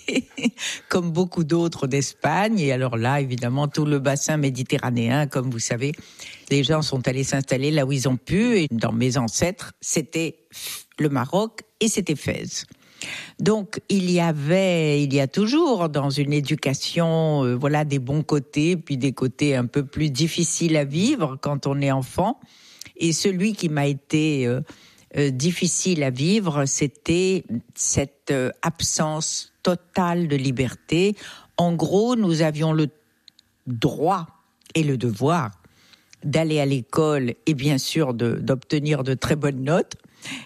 comme beaucoup d'autres d'Espagne. Et alors là, évidemment, tout le bassin méditerranéen, comme vous savez, les gens sont allés s'installer là où ils ont pu. Et dans mes ancêtres, c'était le Maroc et c'était Fès. Donc, il y a toujours dans une éducation, des bons côtés, puis des côtés un peu plus difficiles à vivre quand on est enfant. Et celui qui m'a été difficile à vivre, c'était cette absence totale de liberté. En gros, nous avions le droit et le devoir d'aller à l'école et bien sûr d'obtenir de très bonnes notes.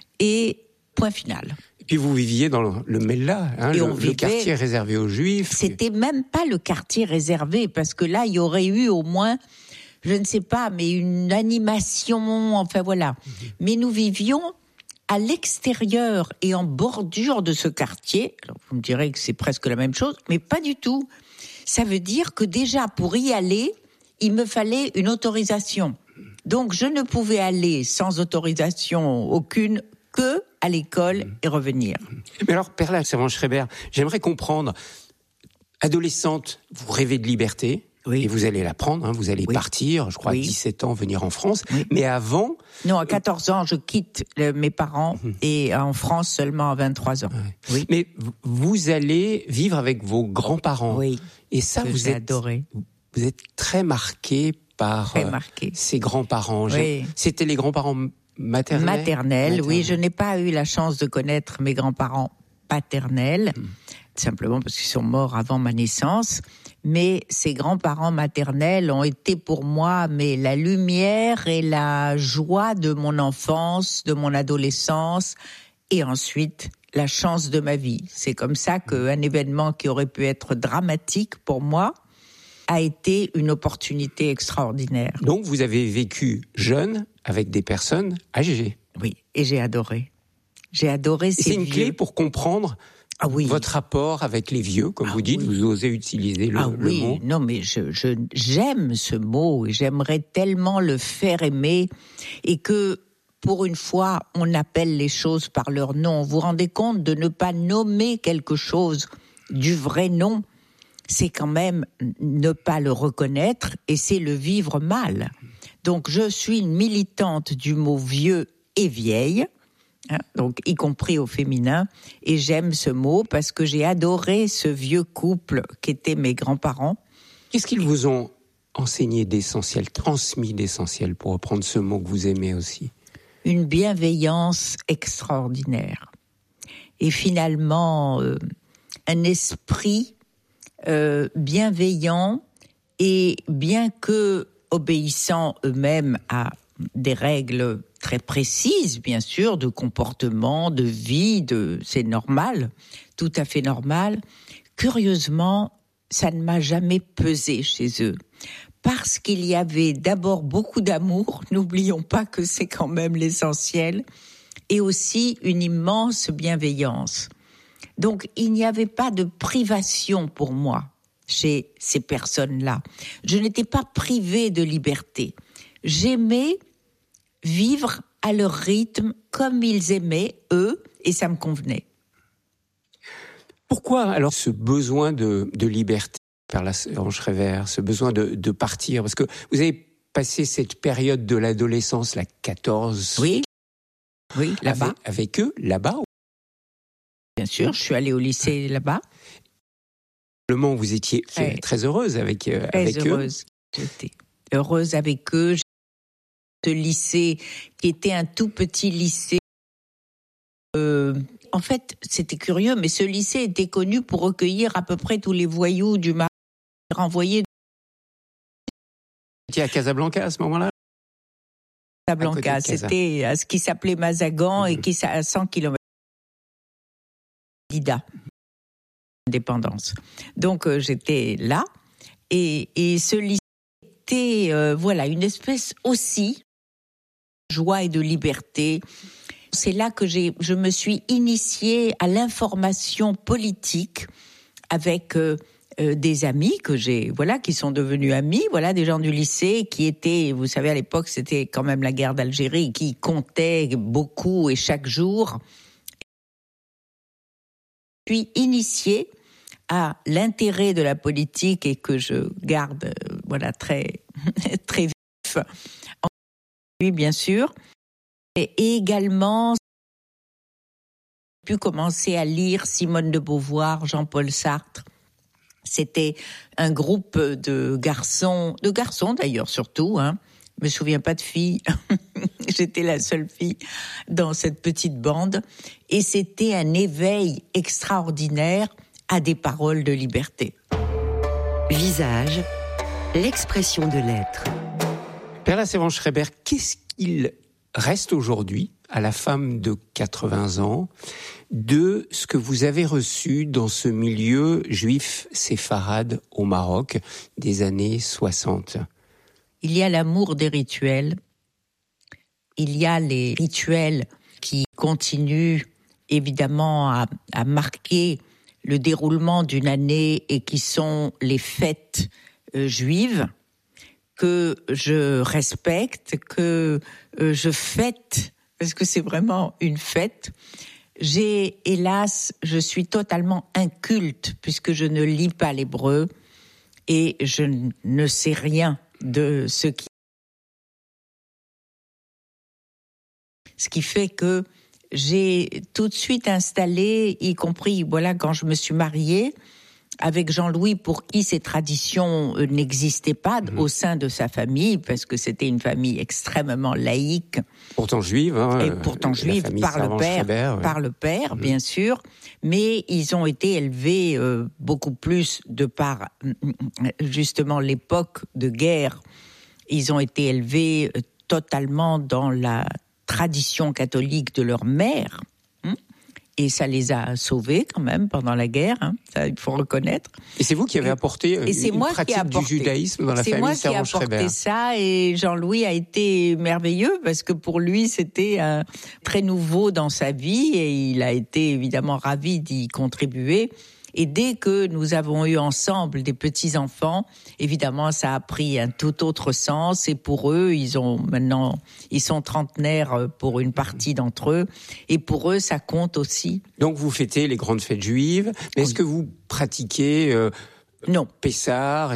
Et point final. Et puis vous viviez dans le Mellah, le quartier réservé aux Juifs. C'était même pas le quartier réservé, parce que là, il y aurait eu au moins, je ne sais pas, mais une animation, enfin voilà. Mais nous vivions à l'extérieur et en bordure de ce quartier. Alors, vous me direz que c'est presque la même chose, mais pas du tout. Ça veut dire que déjà, pour y aller, il me fallait une autorisation. Donc, je ne pouvais aller sans autorisation aucune que à l'école et revenir. Mais alors, Perla Servan-Schreiber, j'aimerais comprendre. Adolescente, vous rêvez de liberté. Oui. Et vous allez la prendre, vous allez partir, je crois, à 17 ans, venir en France. Oui. Mais avant... Non, à 14 ans, je quitte mes parents et en France seulement à 23 ans. Oui. Mais vous allez vivre avec vos grands-parents. Oui. Et ça, vous êtes adoré. Vous êtes très marqué par ces grands-parents. Oui. C'était les grands-parents maternels, oui. Je n'ai pas eu la chance de connaître mes grands-parents paternels, simplement parce qu'ils sont morts avant ma naissance. Mais ces grands-parents maternels ont été pour moi la lumière et la joie de mon enfance, de mon adolescence, et ensuite la chance de ma vie. C'est comme ça qu'un événement qui aurait pu être dramatique pour moi a été une opportunité extraordinaire. Donc vous avez vécu jeune avec des personnes âgées. Oui, et j'ai adoré. J'ai adoré ces vieux. C'est une clé pour comprendre votre rapport avec les vieux, comme vous dites, vous osez utiliser le mot. Non, mais j'aime ce mot et j'aimerais tellement le faire aimer, et que, pour une fois, on appelle les choses par leur nom. Vous vous rendez compte de ne pas nommer quelque chose du vrai nom? C'est quand même ne pas le reconnaître, et c'est le vivre mal. Donc je suis une militante du mot vieux et vieille, donc y compris au féminin, et j'aime ce mot parce que j'ai adoré ce vieux couple qu'étaient mes grands-parents. Qu'est-ce qu'ils vous ont enseigné d'essentiel, transmis d'essentiel, pour reprendre ce mot que vous aimez aussi? Une bienveillance extraordinaire. Et finalement, un esprit bienveillant, et bien que obéissant eux-mêmes à des règles très précises, bien sûr, de comportement, de vie, c'est normal, tout à fait normal. Curieusement, ça ne m'a jamais pesé chez eux, parce qu'il y avait d'abord beaucoup d'amour, n'oublions pas que c'est quand même l'essentiel, et aussi une immense bienveillance. Donc, il n'y avait pas de privation pour moi chez ces personnes-là. Je n'étais pas privée de liberté. J'aimais vivre à leur rythme, comme ils aimaient, eux, et ça me convenait. Pourquoi alors ce besoin de liberté, Perla Servan-Schreiber, ce besoin de partir? Parce que vous avez passé cette période de l'adolescence, la 14... Oui, là-bas. Avec eux, là-bas? Bien sûr, je suis allée au lycée là-bas. Vous étiez très heureuse avec eux. J'étais heureuse avec eux. Ce lycée, qui était un tout petit lycée. En fait, c'était curieux, mais ce lycée était connu pour recueillir à peu près tous les voyous du Maroc renvoyés. Vous étiez à Casablanca à ce moment-là? Casablanca, c'était à ce qui s'appelait Mazagan et qui à 100 km. Lida. Indépendance. Donc j'étais là, et ce lycée était une espèce aussi de joie et de liberté. C'est là que je me suis initiée à l'information politique avec des amis que j'ai, qui sont devenus amis, des gens du lycée qui étaient, vous savez, à l'époque c'était quand même la guerre d'Algérie, qui comptait beaucoup et chaque jour. Je suis initiée à l'intérêt de la politique et que je garde très très vif, oui bien sûr, et également j'ai pu commencer à lire Simone de Beauvoir, Jean-Paul Sartre. C'était un groupe de garçons d'ailleurs surtout, hein. Je me souviens pas de filles, j'étais la seule fille dans cette petite bande, et c'était un éveil extraordinaire à des paroles de liberté. Visage, l'expression de l'être. Perla Servan-Schreiber, qu'est-ce qu'il reste aujourd'hui, à la femme de 80 ans, de ce que vous avez reçu dans ce milieu juif séfarade au Maroc des années 60 ? Il y a l'amour des rituels, il y a les rituels qui continuent évidemment à marquer le déroulement d'une année et qui sont les fêtes juives, que je respecte, que je fête, parce que c'est vraiment une fête. Je suis totalement inculte puisque je ne lis pas l'hébreu et je ne sais rien de ce qui fait que j'ai tout de suite installé, y compris quand je me suis mariée avec Jean-Louis, pour qui ces traditions n'existaient pas au sein de sa famille, parce que c'était une famille extrêmement laïque. Pourtant juive, et pourtant juive par le père, bien sûr. Mais ils ont été élevés beaucoup plus de par justement l'époque de guerre. Ils ont été élevés totalement dans la tradition catholique de leur mère. Et ça les a sauvés quand même pendant la guerre, ça il faut reconnaître. Et c'est vous qui avez apporté une pratique du judaïsme dans la famille Servan-Schreiber. C'est moi qui ai apporté ça, et Jean-Louis a été merveilleux parce que pour lui c'était très nouveau dans sa vie et il a été évidemment ravi d'y contribuer. Et dès que nous avons eu ensemble des petits-enfants, évidemment, ça a pris un tout autre sens. Et pour eux, ils sont trentenaires pour une partie d'entre eux. Et pour eux, ça compte aussi. Donc, vous fêtez les grandes fêtes juives. Mais est-ce que vous pratiquez non. Pessah?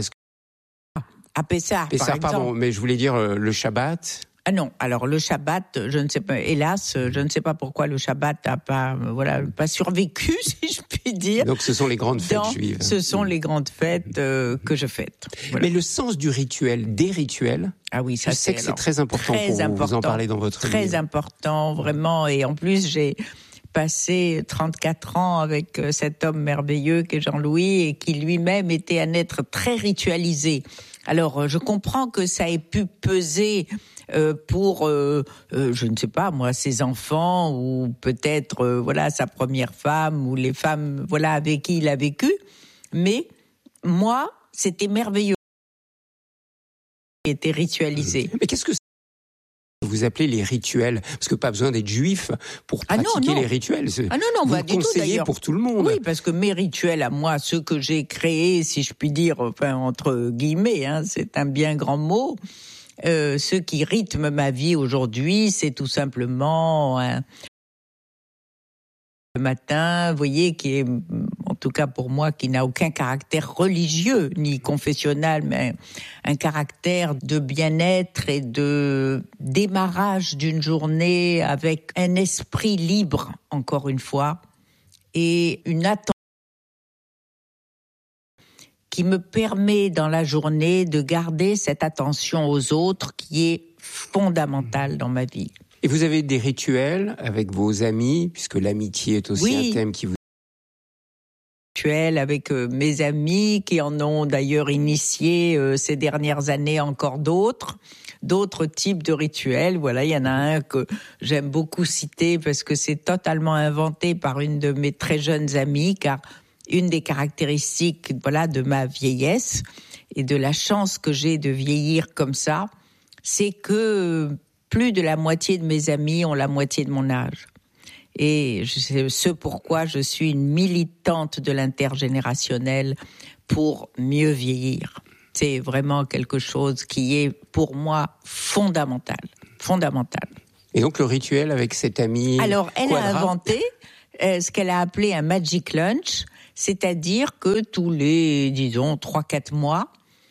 Pessah, par exemple. Pardon, mais je voulais dire le Shabbat. Ah non, alors le Shabbat, je ne sais pas, hélas, je ne sais pas pourquoi le Shabbat n'a pas survécu, si je puis dire. Donc ce sont les grandes fêtes juives. Ce sont les grandes fêtes que je fête. Voilà. Mais le sens du rituel, des rituels, oui, ça je sais que c'est très important vous en parlez dans votre livre. Très important, vraiment, et en plus j'ai passé 34 ans avec cet homme merveilleux qu'est Jean-Louis et qui lui-même était un être très ritualisé. Alors je comprends que ça ait pu peser pour, je ne sais pas moi, ses enfants ou peut-être sa première femme ou les femmes avec qui il a vécu. Mais moi, c'était merveilleux. Il était ritualisé. Mais qu'est-ce que vous appelez les rituels? Parce que pas besoin d'être juif pour pratiquer les rituels. Vous le conseillez pour tout le monde. Oui, parce que mes rituels à moi, ceux que j'ai créés, si je puis dire, entre guillemets, c'est un bien grand mot. Ce qui rythme ma vie aujourd'hui, c'est tout simplement le matin, vous voyez, qui est, en tout cas pour moi, qui n'a aucun caractère religieux ni confessionnel, mais un caractère de bien-être et de démarrage d'une journée avec un esprit libre, encore une fois, et une attention qui me permet dans la journée de garder cette attention aux autres qui est fondamentale dans ma vie. Et vous avez des rituels avec vos amis, puisque l'amitié est aussi un thème qui vous... Rituels avec mes amis qui en ont d'ailleurs initié ces dernières années encore d'autres types de rituels. Voilà, il y en a un que j'aime beaucoup citer parce que c'est totalement inventé par une de mes très jeunes amies, car une des caractéristiques de ma vieillesse et de la chance que j'ai de vieillir comme ça, c'est que plus de la moitié de mes amis ont la moitié de mon âge. Et c'est ce pourquoi je suis une militante de l'intergénérationnel pour mieux vieillir. C'est vraiment quelque chose qui est pour moi fondamental. Et donc le rituel avec cette amie... Alors elle a inventé ce qu'elle a appelé un magic lunch. c'est-à-dire que tous les, disons, 3-4 mois,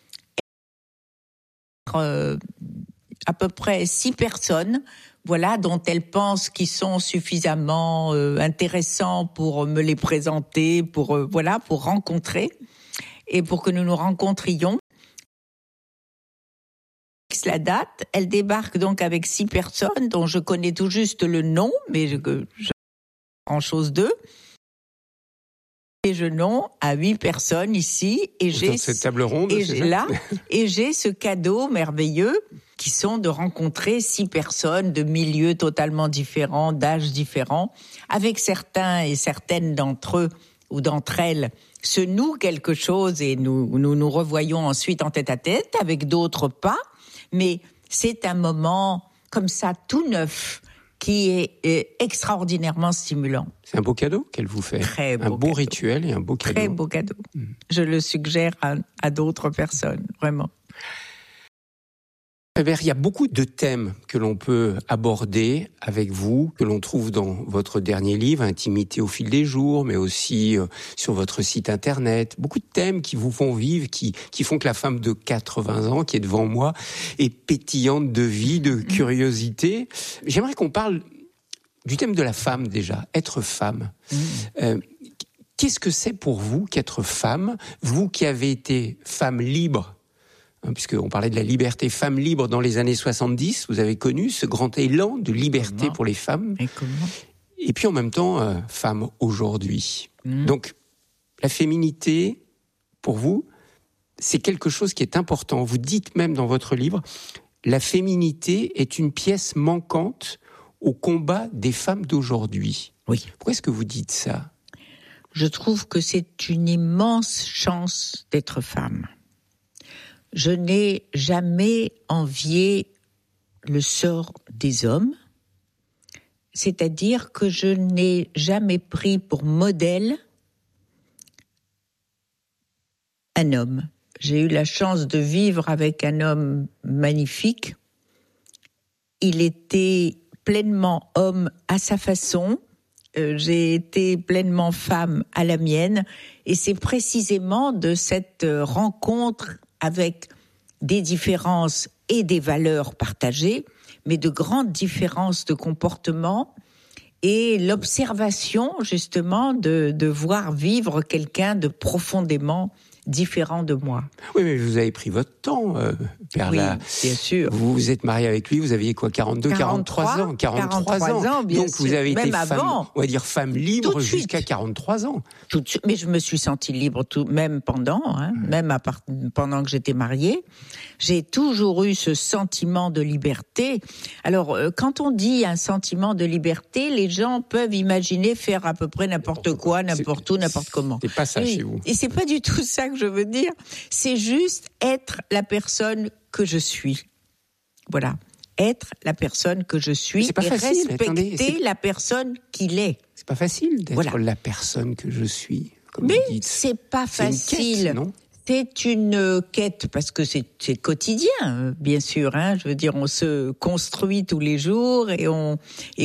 à peu près 6 personnes, voilà, dont elle pense qu'ils sont suffisamment intéressants pour me les présenter, pour rencontrer, et pour que nous nous rencontrions. La date, elle débarque donc avec 6 personnes dont je connais tout juste le nom, mais je en chose d'eux. Et je nomme à 8 personnes ici, et j'ai cette table ronde, et j'ai ce cadeau merveilleux qui sont de rencontrer 6 personnes de milieux totalement différents, d'âges différents, avec certains et certaines d'entre eux ou d'entre elles se nouent quelque chose et nous revoyons ensuite en tête-à-tête, avec d'autres pas. Mais c'est un moment comme ça, tout neuf, qui est extraordinairement stimulant. C'est un beau cadeau qu'elle vous fait. Très beau un beau cadeau. Rituel et un beau cadeau. Très beau cadeau. Je le suggère à d'autres personnes, vraiment. Il y a beaucoup de thèmes que l'on peut aborder avec vous, que l'on trouve dans votre dernier livre, Intimité au fil des jours, mais aussi sur votre site internet. Beaucoup de thèmes qui vous font vivre, qui font que la femme de 80 ans qui est devant moi est pétillante de vie, de curiosité. J'aimerais qu'on parle du thème de la femme déjà, être femme. Qu'est-ce que c'est pour vous qu'être femme, vous qui avez été femme libre, puisqu'on parlait de la liberté, femme libre dans les années 70, vous avez connu ce grand élan de liberté pour les femmes. Et puis en même temps, femme aujourd'hui. Donc, la féminité, pour vous, c'est quelque chose qui est important. Vous dites même dans votre livre, la féminité est une pièce manquante au combat des femmes d'aujourd'hui. Oui. Pourquoi est-ce que vous dites ça ? Je trouve que c'est une immense chance d'être femme. Je n'ai jamais envié le sort des hommes, c'est-à-dire que je n'ai jamais pris pour modèle un homme. J'ai eu la chance de vivre avec un homme magnifique. Il était pleinement homme à sa façon. J'ai été pleinement femme à la mienne. Et c'est précisément de cette rencontre avec des différences et des valeurs partagées, mais de grandes différences de comportement et l'observation justement de voir vivre quelqu'un de profondément différent de moi. Oui, mais vous avez pris votre temps, Perla. Oui, bien sûr. Vous vous êtes mariée avec lui, vous aviez quoi, 43 ans 43 ans, bien donc sûr. Vous avez été même femme, avant. on va dire femme libre jusqu'à 43 ans. Tout de suite, mais je me suis sentie libre même pendant, pendant que j'étais mariée. J'ai toujours eu ce sentiment de liberté. Alors, quand on dit un sentiment de liberté, les gens peuvent imaginer faire à peu près n'importe quoi, n'importe où, n'importe comment. C'est pas ça chez vous. Et c'est pas du tout ça que je veux dire. C'est juste être la personne que je suis. Voilà. Être la personne que je suis et facile, respecter la personne qu'il est. C'est pas facile d'être la personne que je suis, comme vous dites. C'est pas facile. C'est une quête, non ? C'est une quête, parce que c'est quotidien, bien sûr. Je veux dire, on se construit tous les jours et on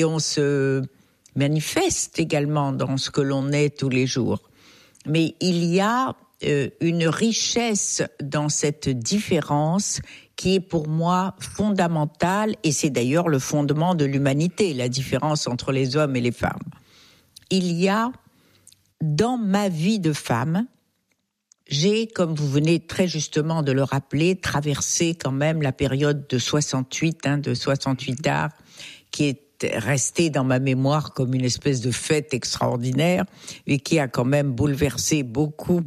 se manifeste également dans ce que l'on est tous les jours. Mais il y a une richesse dans cette différence qui est pour moi fondamentale, et c'est d'ailleurs le fondement de l'humanité, la différence entre les hommes et les femmes. Il y a, dans ma vie de femme, j'ai, comme vous venez très justement de le rappeler, traversé quand même la période de 68 art, qui est restée dans ma mémoire comme une espèce de fête extraordinaire et qui a quand même bouleversé beaucoup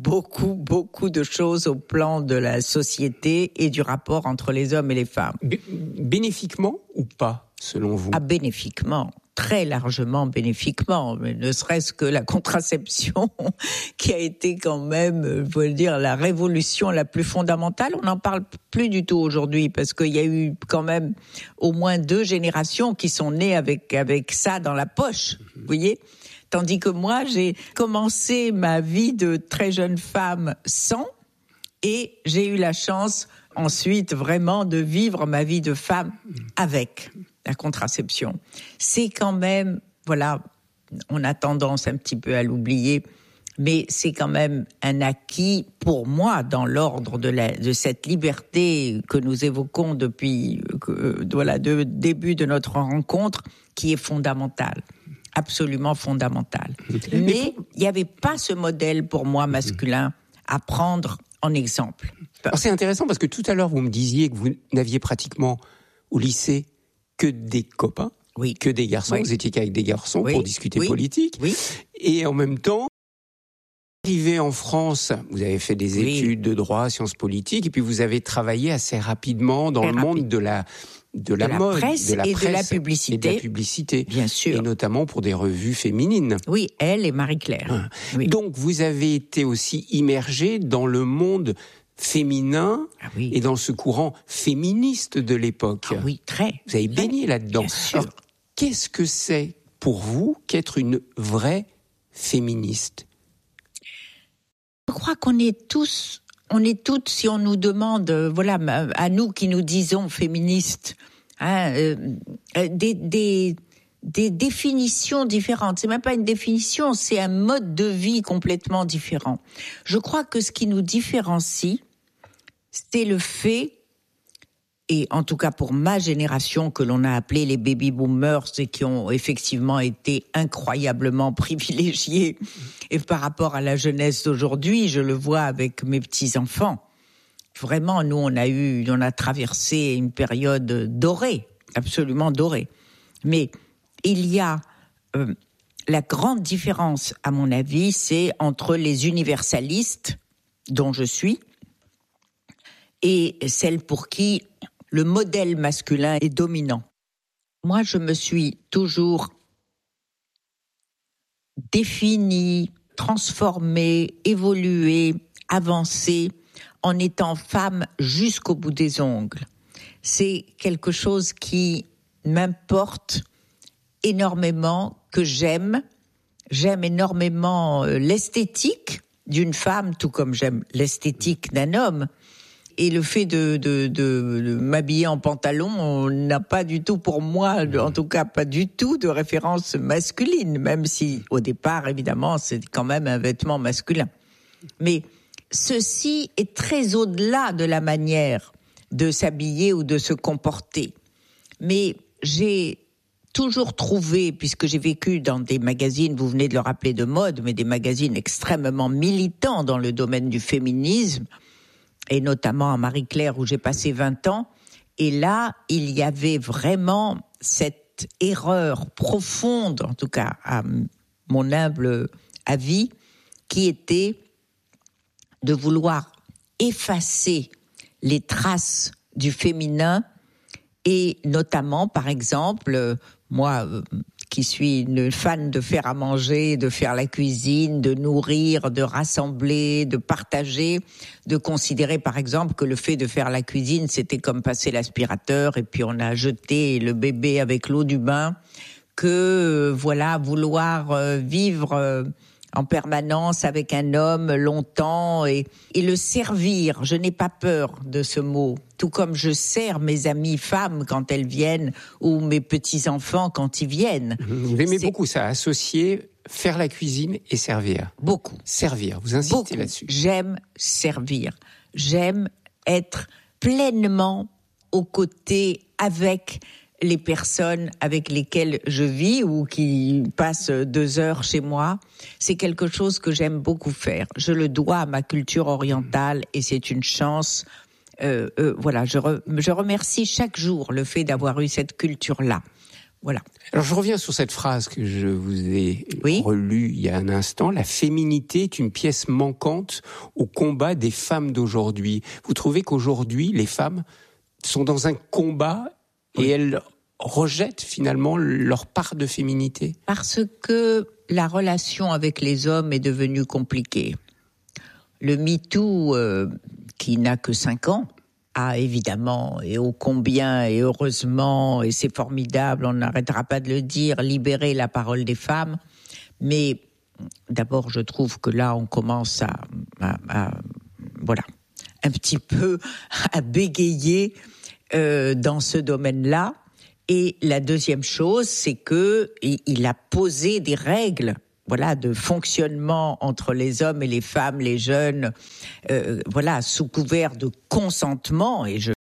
de choses au plan de la société et du rapport entre les hommes et les femmes. Bénéfiquement ou pas, selon vous ? Bénéfiquement. Très largement bénéfiquement, mais ne serait-ce que la contraception qui a été quand même, je veux dire, la révolution la plus fondamentale. On n'en parle plus du tout aujourd'hui parce qu'il y a eu quand même au moins 2 générations qui sont nées avec ça dans la poche, vous voyez ? Tandis que moi, j'ai commencé ma vie de très jeune femme sans, et j'ai eu la chance ensuite vraiment de vivre ma vie de femme avec la contraception. C'est quand même, voilà, on a tendance un petit peu à l'oublier, Mais c'est quand même un acquis pour moi dans l'ordre de cette liberté que nous évoquons depuis le début de notre rencontre, qui est fondamentale, absolument fondamentale. Mais il n'y avait pas ce modèle pour moi masculin à prendre en exemple. Alors c'est intéressant parce que tout à l'heure vous me disiez que vous n'aviez pratiquement au lycée que des copains, oui. que des garçons, vous étiez qu'avec des garçons pour discuter politique, et en même temps, arrivé en France, vous avez fait des études de droit, sciences politiques, et puis vous avez travaillé assez rapidement dans le monde de la mode, presse de la et presse de la publicité. Et de la publicité. Bien sûr. Et notamment pour des revues féminines. Oui, Elle et Marie-Claire. Oui. Donc vous avez été aussi immergé dans le monde féminin et dans ce courant féministe de l'époque. Ah oui, très. Vous avez baigné là-dedans. Bien sûr. Alors, qu'est-ce que c'est pour vous qu'être une vraie féministe ? Je crois qu'on est toutes, si on nous demande, à nous qui nous disons féministes, des définitions différentes. C'est même pas une définition, c'est un mode de vie complètement différent. Je crois que ce qui nous différencie, c'est le fait, et en tout cas pour ma génération que l'on a appelée les baby boomers et qui ont effectivement été incroyablement privilégiés, et par rapport à la jeunesse d'aujourd'hui, je le vois avec mes petits-enfants. Vraiment, nous, on a traversé une période dorée, absolument dorée. Mais il y a la grande différence, à mon avis, c'est entre les universalistes, dont je suis, et celles pour qui le modèle masculin est dominant. Moi, je me suis toujours définie, transformée, évoluée, avancée, en étant femme jusqu'au bout des ongles. C'est quelque chose qui m'importe énormément, que j'aime. J'aime énormément l'esthétique d'une femme, tout comme j'aime l'esthétique d'un homme. Et le fait de m'habiller en pantalon n'a pas du tout pour moi, en tout cas pas du tout de référence masculine, même si au départ, évidemment, c'est quand même un vêtement masculin. Mais ceci est très au-delà de la manière de s'habiller ou de se comporter. Mais j'ai toujours trouvé, puisque j'ai vécu dans des magazines, vous venez de le rappeler, de mode, mais des magazines extrêmement militants dans le domaine du féminisme, et notamment à Marie-Claire où j'ai passé 20 ans. Et là, il y avait vraiment cette erreur profonde, en tout cas à mon humble avis, qui était de vouloir effacer les traces du féminin et notamment, par exemple, moi qui suis une fan de faire à manger, de faire la cuisine, de nourrir, de rassembler, de partager, de considérer par exemple que le fait de faire la cuisine, c'était comme passer l'aspirateur et puis on a jeté le bébé avec l'eau du bain, que vouloir vivre en permanence avec un homme longtemps et le servir. Je n'ai pas peur de ce mot. Tout comme je sers mes amies femmes quand elles viennent ou mes petits-enfants quand ils viennent. Vous aimez beaucoup ça, associer faire la cuisine et servir. Beaucoup. Servir, vous insistez là-dessus. J'aime servir. J'aime être pleinement aux côtés avec les personnes avec lesquelles je vis ou qui passent 2 heures chez moi. C'est quelque chose que j'aime beaucoup faire. Je le dois à ma culture orientale et c'est une chance. Je remercie chaque jour le fait d'avoir eu cette culture-là. Voilà. Alors je reviens sur cette phrase que je vous ai relue il y a un instant. La féminité est une pièce manquante au combat des femmes d'aujourd'hui. Vous trouvez qu'aujourd'hui, les femmes sont dans un combat et elles rejettent finalement leur part de féminité? Parce que la relation avec les hommes est devenue compliquée. Le MeToo, qui n'a que 5 ans, a évidemment, et ô combien, et heureusement, et c'est formidable, on n'arrêtera pas de le dire, libéré la parole des femmes. Mais d'abord, je trouve que là, on commence à un petit peu à bégayer dans ce domaine-là. Et la deuxième chose, c'est que il a posé des règles de fonctionnement entre les hommes et les femmes, les jeunes, sous couvert de consentement.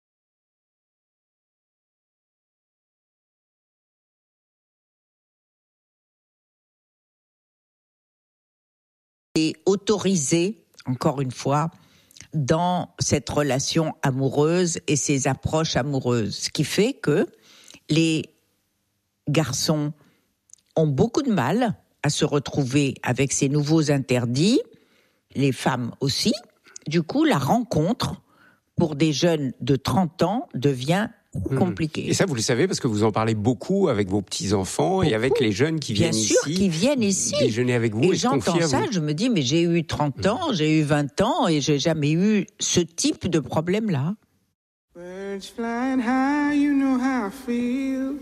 Et autorisé, encore une fois, dans cette relation amoureuse et ces approches amoureuses. Ce qui fait que les garçons ont beaucoup de mal à se retrouver avec ces nouveaux interdits, les femmes aussi. Du coup, la rencontre pour des jeunes de 30 ans devient compliquée. Et ça, vous le savez parce que vous en parlez beaucoup avec vos petits-enfants et avec les jeunes qui viennent ici. Bien sûr, qui viennent ici. Déjeuner avec vous et j'entends ça, je me dis, mais j'ai eu 30 ans, j'ai eu 20 ans et j'ai jamais eu ce type de problème-là. Birds flying high, you know how I feel.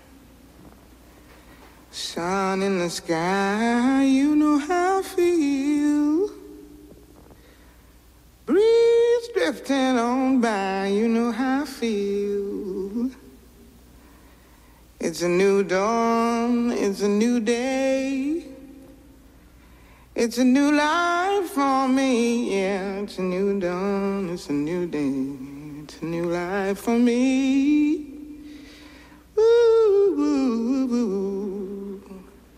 Sun in the sky, you know how I feel. Breeze drifting on by, you know how I feel. It's a new dawn, it's a new day. It's a new life for me, yeah. It's a new dawn, it's a new day. It's a new life for me.